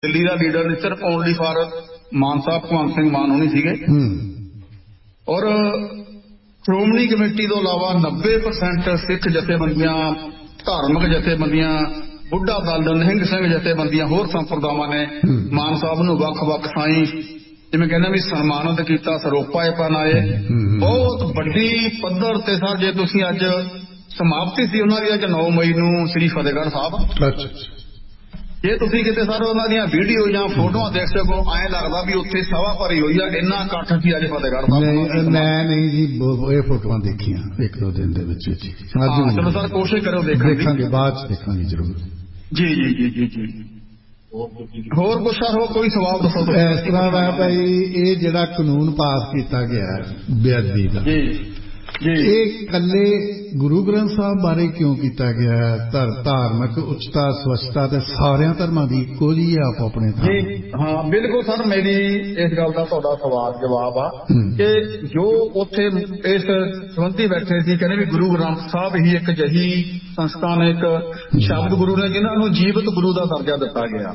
ਦਿੱਲੀ ਦਾ leader ਨਹੀਂ, ਸਿਰਫ only for ਮਾਨ ਸਾਹਿਬ, ਭਗਵੰਤ ਸਿੰਘ ਮਾਨ ਹੋਣੀ ਸੀਗੇ। ਔਰ ਸ਼੍ਰੋਮਣੀ ਕਮੇਟੀ ਤੋਂ ਇਲਾਵਾ 90% ਸਿੱਖ ਜਥੇਬੰਦੀਆਂ, ਧਾਰਮਿਕ ਜਥੇਬੰਦੀਆਂ, ਬੁੱਢਾ ਦਲ, ਨਿਹੰਗ ਸਿੰਘ ਜਥੇਬੰਦੀਆਂ, ਹੋਰ ਸੰਪਰਦਾਵਾਂ ਨੇ ਮਾਨ ਸਾਹਿਬ ਨੂੰ ਵੱਖ-ਵੱਖ ਥਾਈਂ ਜਿਵੇਂ ਕਹਿੰਦੇ ਵੀ ਸਨਮਾਨਿਤ ਕੀਤਾ, ਸਰੋਪਾ ਪਨਾਏ। ਬਹੁਤ ਵੱਡੀ ਪੱਧਰ ਤੇ ਸਰ, ਜੇ ਤੁਸੀਂ ਅੱਜ ਸਮਾਪਤੀ ਸੀ ਉਹਨਾਂ ਦੀ ਅੱਜ 9 ਮਈ ਨੂੰ ਸ੍ਰੀ ਫਤਿਹਗੜ੍ਹ ਸਾਹਿਬ, ਜੇ ਤੁਸੀਂ ਕਿਤੇ ਸਰ ਉਹਨਾਂ ਦੀਆਂ ਵੀਡੀਓ ਜਾਂ ਫੋਟੋਆਂ ਦੇਖ ਸਕੋ, ਐਂ ਲੱਗਦਾ ਵੀ ਉੱਥੇ ਸਭਾ ਭਰੀ ਹੋਈ ਆ, ਇੰਨਾ ਇਕੱਠ ਸੀ ਅੱਜ ਫਤਿਹਗੜ੍ਹ ਸਾਹਿਬ। ਮੈਂ ਨਹੀਂ ਜੀ ਇਹ ਫੋਟੋਆਂ ਦੇਖੀਆਂ 1-2 ਦਿਨ ਦੇ ਵਿੱਚ। ਚਲੋ ਸਰ ਕੋਸ਼ਿਸ਼ ਕਰੋ ਦੇਖਾਂਗੇ, ਬਾਅਦ ਚ ਦੇਖਾਂਗੇ ਜ਼ਰੂਰ। ਜੀ ਜੀ ਜੀ ਜੀ ਜੀ। ਹੋਰ ਕੁਛ ਸਰ, ਕੋਈ ਸਵਾਲ ਦੱਸੋ। ਇਸ ਤਰ੍ਹਾਂ ਦਾ ਭਾਈ, ਇਹ ਜਿਹੜਾ ਕਾਨੂੰਨ ਪਾਸ ਕੀਤਾ ਗਿਆ ਬੇਅਦਬੀ ਦਾ, ਇਹ ਇਕੱਲੇ ਗੁਰੂ ਗ੍ਰੰਥ ਸਾਹਿਬ ਬਾਰੇ ਕਿਉਂ ਕੀਤਾ ਗਿਆ? ਧਾਰਮਿਕ ਉੱਚਤਾ, ਸਵੱਛਤਾ ਤੇ ਸਾਰਿਆਂ ਧਰਮਾਂ ਦੀ ਇੱਕੋ ਜਿਹੀ ਹੈ ਆਪੋ ਆਪਣੇ ਥਾਂ। ਹਾਂ ਬਿਲਕੁਲ ਸਰ, ਮੇਰੀ ਇਸ ਗੱਲ ਦਾ ਤੁਹਾਡਾ ਸਵਾਲ ਜਵਾਬ ਆ ਕਿ ਜੋ ਉੱਥੇ ਇਸ ਸੰਬੰਧੀ ਬੈਠੇ ਸੀ, ਕਹਿੰਦੇ ਵੀ ਗੁਰੂ ਗ੍ਰੰਥ ਸਾਹਿਬ ਹੀ ਇੱਕ ਅਜਿਹੀ ਸੰਸਥਾ ਨੇ, ਇੱਕ ਸ਼ਬਦ ਗੁਰੂ ਨੇ ਜਿਹਨਾਂ ਨੂੰ ਜੀਵਤ ਗੁਰੂ ਦਾ ਦਰਜਾ ਦਿੱਤਾ ਗਿਆ।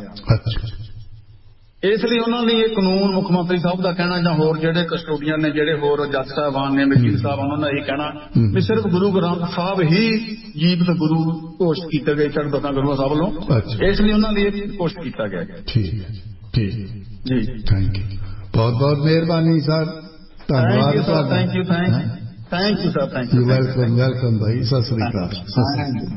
ਇਸ ਲਈ ਉਹਨਾਂ ਲਈ ਇਹ ਕਾਨੂੰਨ ਮੁੱਖ ਮੰਤਰੀ ਸਾਹਿਬ ਦਾ ਕਹਿਣਾ, ਜਾਂ ਹੋਰ ਜਿਹੜੇ ਕਸਟੋਡੀਅਨ ਨੇ, ਜਿਹੜੇ ਹੋਰ ਜੱਜ ਸਾਹਿਬਾਨ ਨੇ, ਵਕੀਲ ਸਾਹਿਬ, ਉਹਨਾਂ ਦਾ ਇਹ ਕਹਿਣਾ ਵੀ ਸਿਰਫ ਗੁਰੂ ਗ੍ਰੰਥ ਸਾਹਿਬ ਹੀ ਜੀਵਤ ਗੁਰੂ ਘੋਸ਼ਿਤ ਕੀਤੇ ਗਏ ਸਨ ਦਸਾਂ ਗੁਰੂਆਂ ਸਾਹਿਬ ਵੱਲੋਂ। ਇਸ ਲਈ ਉਹਨਾਂ ਲਈ ਇਹ ਘੋਸ਼ਿਤ ਕੀਤਾ ਗਿਆ। ਠੀਕ ਹੈ ਜੀ, ਥੈਂਕ ਯੂ, ਬਹੁਤ ਬਹੁਤ ਮਿਹਰਬਾਨੀ ਸਰ, ਧੰਨਵਾਦ sir. Thank you sir, thank you. Welcome ਭਾਈ, ਸਤਿ ਸ੍ਰੀ ਅਕਾਲ।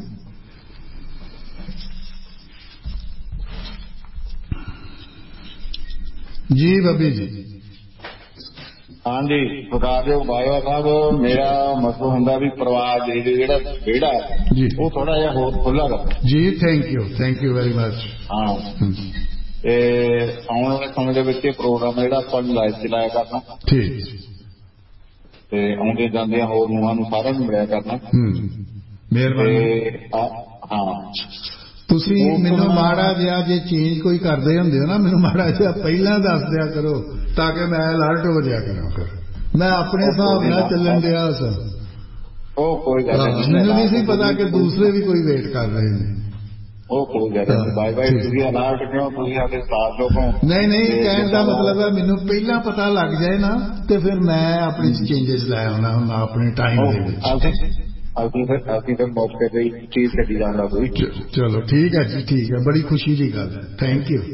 ਜੀ ਬੱਬੀ ਜੀ। ਹਾਂਜੀ ਸਰਦਾਰਯੋਗ ਬਾਜਵਾ ਸਾਹਿਬ, ਮੇਰਾ ਮਤਲਬ ਹੁੰਦਾ ਵੀ ਪਰਿਵਾਰ ਜਿਹੜਾ ਵਿਹੜਾ ਉਹ ਥੋੜਾ ਜਿਹਾ ਹੋਰ ਖੁੱਲ੍ਹਾ ਕਰ ਜੀ। Thank you very much. ਹਾਂ, ਤੇ ਆਉਣ ਵਾਲੇ ਸਮੇਂ ਦੇ ਵਿੱਚ ਇਹ ਪ੍ਰੋਗਰਾਮ ਜਿਹੜਾ ਆਪਾਂ ਲਾਈਵ ਚਲਾਇਆ ਕਰਨਾ, ਠੀਕ, ਤੇ ਆਉਂਦੇ ਜਾਂਦਿਆਂ ਹੋਰ ਨੂੰਹਾਂ ਨੂੰ ਸਾਰਿਆਂ ਨੂੰ ਮਿਲਿਆ ਕਰਨਾ। ਮਿਹਰਬਾਨੀ। ਹਾਂ, ਤੁਸੀਂ ਮੈਨੂੰ ਮਾੜਾ ਜਿਹਾ ਜੇ ਚੇਂਜ ਕੋਈ ਕਰਦੇ ਹੁੰਦੇ ਹੋ ਨਾ, ਮੈਨੂੰ ਮਾੜਾ ਜਿਹਾ ਪਹਿਲਾਂ ਦੱਸ ਦਿਆ ਕਰੋ ਤਾਂ ਕਿ ਮੈਂ ਅਲਰਟ ਹੋ ਜਾਇਆ ਕਰਾਂ। ਮੈਂ ਆਪਣੇ ਹਿਸਾਬ ਨਾਲ ਚੱਲਣ ਡਿਆ ਸਾਂ। ਉਹ ਕੋਈ ਗੱਲ ਨਹੀਂ, ਮੈਨੂੰ ਨਹੀਂ ਸੀ ਪਤਾ ਕਿ ਦੂਸਰੇ ਵੀ ਕੋਈ ਵੇਟ ਕਰ ਰਹੇ ਨੇ। ਉਹ ਕੋਈ ਗੱਲ ਨਹੀਂ, ਬਾਈ ਤੁਸੀਂ ਅਲਰਟ ਕਿਉਂ, ਤੁਸੀਂ ਸਾਡੇ ਸਾਥ ਲੋਕੋਂ। ਨਹੀਂ, ਕਹਿਣ ਦਾ ਮਤਲਬ ਹੈ ਮੈਨੂੰ ਪਹਿਲਾਂ ਪਤਾ ਲੱਗ ਜਾਏ ਨਾ, ਤੇ ਫਿਰ ਮੈਂ ਆਪਣੀ ਚੇਂਜਸ ਲੈ ਆਉਣਾ ਹੁਣ ਆਪਣੇ ਟਾਈਮ ਦੇ ਵਿੱਚ। ਅਸੀਂ ਫਿਰ ਮੌਕੇ ਤੇ ਚੀਜ਼ ਕੱਢੀ ਜਾਂਦਾ ਕੋਈ। ਚਲੋ ਠੀਕ ਹੈ ਜੀ, ਠੀਕ ਹੈ, ਬੜੀ ਖੁਸ਼ੀ ਦੀ ਗੱਲ ਹੈ। Thank you.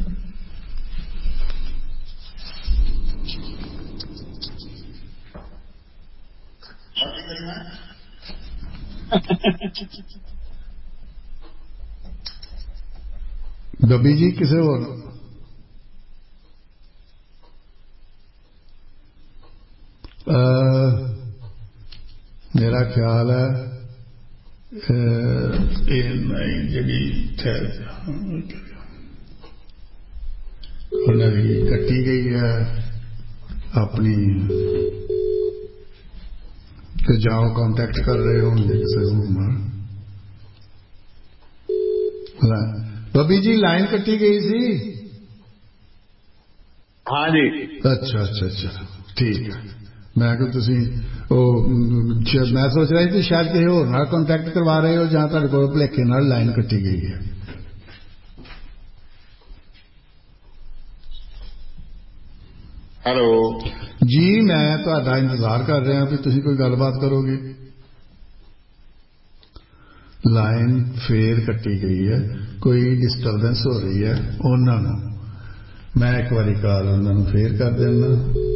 ਬੱਬੀ ਜੀ ਕਿਸੇ ਹੋਰ ਮੇਰਾ ਖਿਆਲ ਹੈ ਇਹ ਨਹੀਂ ਜਿਹੜੀ ਉਹਨਾਂ ਦੀ ਕੱਟੀ ਗਈ ਹੈ ਆਪਣੀ, ਤੇ ਜਾਓ ਕੰਟੈਕਟ ਕਰ ਰਹੇ ਹੋਣਗੇ ਕਿਸੇ ਨੂੰ। ਬੱਬੀ ਜੀ ਲਾਈਨ ਕੱਟੀ ਗਈ ਸੀ। ਹਾਂ ਜੀ। ਅੱਛਾ, ਠੀਕ ਹੈ। ਮੈਂ ਕਿਹਾ ਤੁਸੀਂ ਉਹ ਮੈਂ ਸੋਚ ਰਿਹਾ ਸੀ ਸ਼ਾਇਦ ਕਿਸੇ ਹੋਰ ਨਾਲ ਕੰਟੈਕਟ ਕਰਵਾ ਰਹੇ ਹੋ, ਜਾਂ ਤੁਹਾਡੇ ਕੋਲ ਭੁਲੇਖੇ ਨਾਲ ਲਾਈਨ ਕੱਟੀ ਗਈ ਹੈ। ਹੈਲੋ ਜੀ, ਮੈਂ ਤੁਹਾਡਾ ਇੰਤਜ਼ਾਰ ਕਰ ਰਿਹਾ ਵੀ ਤੁਸੀਂ ਕੋਈ ਗੱਲਬਾਤ ਕਰੋਗੇ। ਲਾਈਨ ਫੇਰ ਕੱਟੀ ਗਈ ਹੈ, ਕੋਈ ਡਿਸਟਰਬੈਂਸ ਹੋ ਰਹੀ ਹੈ ਉਹਨਾਂ ਨੂੰ। ਮੈਂ ਇੱਕ ਵਾਰੀ ਕਾਲ ਉਹਨਾਂ ਨੂੰ ਫੇਰ ਕਰ ਦਿੰਦਾ,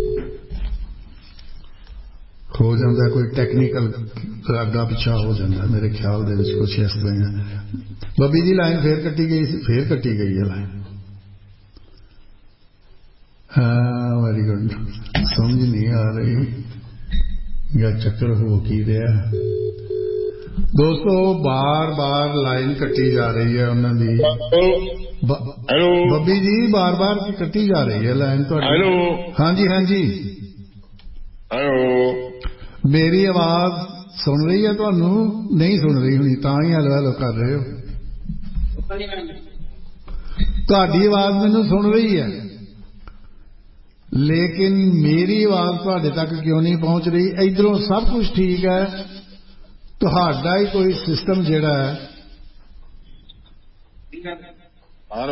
ਹੋ ਜਾਂਦਾ ਕੋਈ ਟੈਕਨੀਕਲ ਅੱਗਾ ਪਿੱਛਾ ਹੋ ਜਾਂਦਾ ਮੇਰੇ ਖਿਆਲ ਦੇ ਵਿੱਚ ਕੁਛ ਇਸ ਤਰ੍ਹਾਂ। ਬੱਬੀ ਜੀ ਲਾਈਨ ਫੇਰ ਕੱਟੀ ਗਈ ਸੀ, ਫੇਰ ਕੱਟੀ ਗਈ ਹੈ ਲਾਈਨ। ਹਾਂ ਵੈਰੀ ਗੁੱਡ, ਸਮਝ ਨਹੀਂ ਆ ਰਹੀ ਜਾਂ ਚੱਕਰ ਹੋ ਕੀ ਰਿਹਾ। ਦੋਸਤੋ ਬਾਰ ਲਾਈਨ ਕੱਟੀ ਜਾ ਰਹੀ ਹੈ ਉਹਨਾਂ ਦੀ। ਬੱਬੀ ਜੀ ਬਾਰ ਕੱਟੀ ਜਾ ਰਹੀ ਹੈ ਲਾਈਨ ਤੁਹਾਡੀ। ਹਾਂਜੀ ਹੈਲੋ, ਮੇਰੀ ਆਵਾਜ਼ ਸੁਣ ਰਹੀ ਹੈ ਤੁਹਾਨੂੰ? ਨਹੀਂ ਸੁਣ ਰਹੀ ਹੋਣੀ, ਤਾਂ ਹੀ ਹੈਲੋ ਕਰ ਰਹੇ ਹੋ। ਤੁਹਾਡੀ ਆਵਾਜ਼ ਮੈਨੂੰ ਸੁਣ ਰਹੀ ਹੈ, ਲੇਕਿਨ ਮੇਰੀ ਆਵਾਜ਼ ਤੁਹਾਡੇ ਤੱਕ ਕਿਉਂ ਨਹੀਂ ਪਹੁੰਚ ਰਹੀ? ਇੱਧਰੋਂ ਸਭ ਕੁਝ ਠੀਕ ਹੈ, ਤੁਹਾਡਾ ਹੀ ਕੋਈ ਸਿਸਟਮ ਜਿਹੜਾ ਹੈ